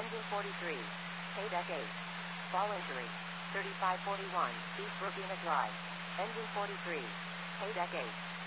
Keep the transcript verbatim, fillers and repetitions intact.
Engine forty-three. K-Deck eight. Fall injury. thirty-five forty-one, East Robina Drive. Engine forty-three. K-Deck eight.